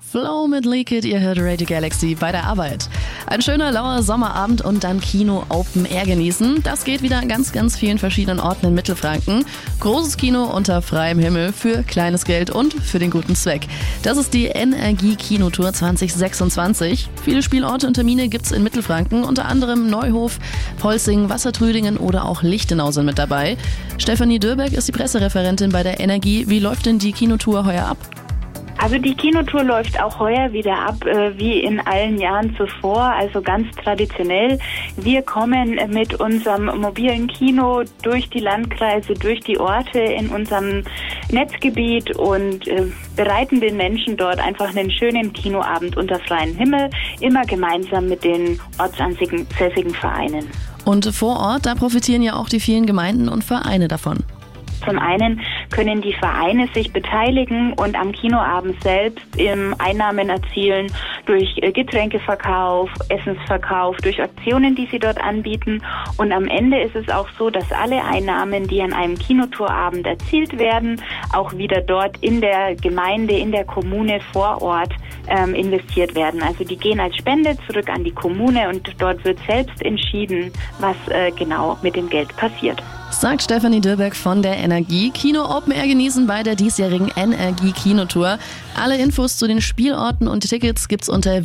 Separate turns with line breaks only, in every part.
Flow mit Leak It, ihr hört Radio Galaxy bei der Arbeit. Ein schöner, lauer Sommerabend und dann Kino Open Air genießen. Das geht wieder an ganz, ganz vielen verschiedenen Orten in Mittelfranken. Großes Kino unter freiem Himmel für kleines Geld und für den guten Zweck. Das ist die Energie-Kinotour 2026. Viele Spielorte und Termine gibt's in Mittelfranken, unter anderem Neuhof, Polsing, Wassertrüdingen oder auch Lichtenau sind mit dabei. Stefanie Dürbeck ist die Pressereferentin bei der Energie. Wie läuft denn die Kinotour heuer ab?
Also die Kinotour läuft auch heuer wieder ab, wie in allen Jahren zuvor, also ganz traditionell. Wir kommen mit unserem mobilen Kino durch die Landkreise, durch die Orte in unserem Netzgebiet und bereiten den Menschen dort einfach einen schönen Kinoabend unter freiem Himmel, immer gemeinsam mit den ortsansässigen Vereinen.
Und vor Ort, da profitieren ja auch die vielen Gemeinden und Vereine davon.
Zum einen können die Vereine sich beteiligen und am Kinoabend selbst Einnahmen erzielen durch Getränkeverkauf, Essensverkauf, durch Aktionen, die sie dort anbieten. Und am Ende ist es auch so, dass alle Einnahmen, die an einem Kinotourabend erzielt werden, auch wieder dort in der Gemeinde, in der Kommune vor Ort investiert werden. Also die gehen als Spende zurück an die Kommune und dort wird selbst entschieden, was genau mit dem Geld passiert.
Sagt Stefanie Dürbeck von der Energie. Kino Open Air genießen bei der diesjährigen Energie-Kinotour. Alle Infos zu den Spielorten und Tickets gibt's unter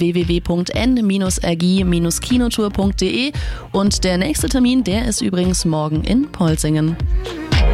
www.n-energie-kinotour.de und der nächste Termin, der ist übrigens morgen in Polsingen.